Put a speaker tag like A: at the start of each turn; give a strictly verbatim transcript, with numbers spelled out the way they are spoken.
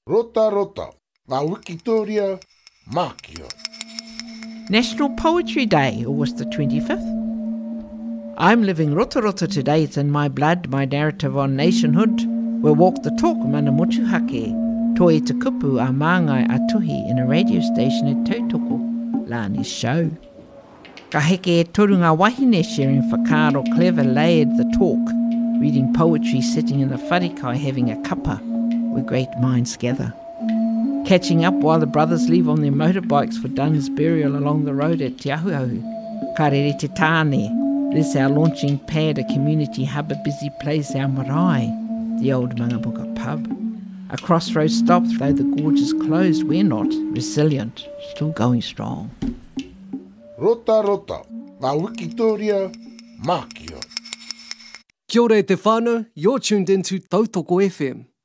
A: Rota rota, ngā Wikitoria, Mākia.
B: National Poetry Day, August the twenty-fifth. I'm living rota rota today. It's in my blood, my narrative on nationhood. We'll walk the talk, mana motuhake. Toi te kupu a māngai atuhi in a radio station at Tautoko, Lani's show. Ka heke e toru ngā wahine sharing whakaro clever layered the talk, reading poetry sitting in the wharikai having a cuppa where great minds gather. Catching up while the brothers leave on their motorbikes for Dunn's burial along the road at Te Ahuahu. Ka rere te tāne, this our launching pad, a community hub, a busy place, our marae, the old Mangabuka pub. A crossroads stop, though the gorge is closed, we're not, resilient, still going strong.
A: Rota rota, ngā Wikitoria, Mākia.
C: Kia ora e te whānau, you're tuned into Tautoko F M.